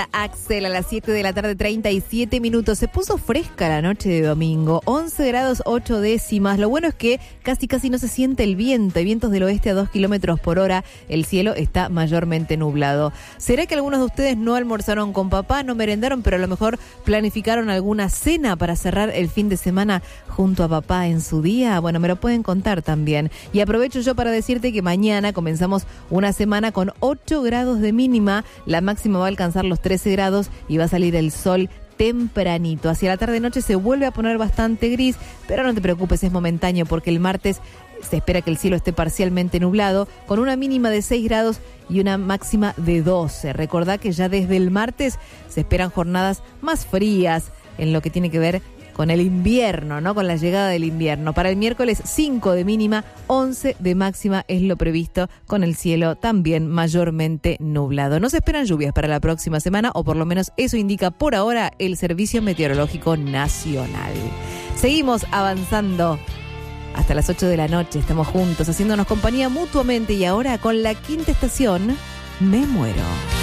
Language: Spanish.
Axel a las 7 de la tarde, 37 minutos. Se puso fresca la noche de domingo, 11 grados 8 décimas. Lo bueno es que casi no se siente el viento. Hay vientos del oeste a 2 kilómetros por hora. El cielo está mayormente nublado. ¿Será que algunos de ustedes no almorzaron con papá, no merendaron, pero a lo mejor planificaron alguna cena para cerrar el fin de semana junto a papá en su día? Bueno, me lo pueden contar también. Y aprovecho yo para decirte que mañana comenzamos una semana con 8 grados de mínima. La máxima va a alcanzar los 13 grados y va a salir el sol tempranito. Hacia la tarde-noche se vuelve a poner bastante gris, pero no te preocupes, es momentáneo porque el martes se espera que el cielo esté parcialmente nublado, con una mínima de 6 grados y una máxima de 12. Recordá que ya desde el martes se esperan jornadas más frías en lo que tiene que ver con el invierno, ¿no? Con la llegada del invierno. Para el miércoles 5 de mínima, 11 de máxima es lo previsto, con el cielo también mayormente nublado. No se esperan lluvias para la próxima semana, o por lo menos eso indica por ahora el Servicio Meteorológico Nacional. Seguimos avanzando hasta las 8 de la noche. Estamos juntos, haciéndonos compañía mutuamente, y ahora con la quinta estación, Me Muero.